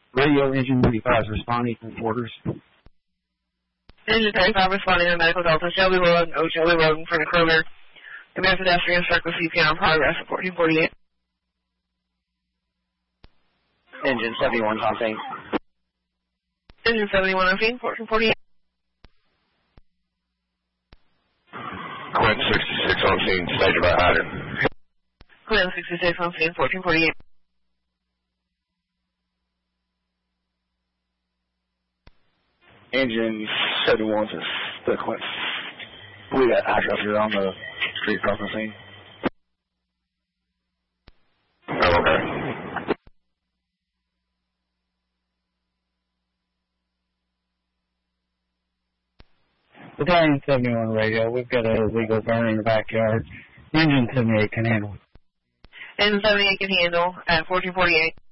Radio Engine 35 is responding from quarters. Engine 35 responding on Medical Delta, Shelby Road, O. Shelby Road in front of Kroger. Command pedestrian struck with CPR in progress at 1448. Engine 71 on scene. Engine 71 on scene, 1448. Quint 66 on scene, station by hydrant. Quint 66 on scene, 1448. Engine 71 is the Quint. We got hydrant here on the street across the scene. Oh, okay. Battalion 71 radio, we've got a illegal burn in the backyard. Engine 78 can handle it. Engine 78 can handle at 1448.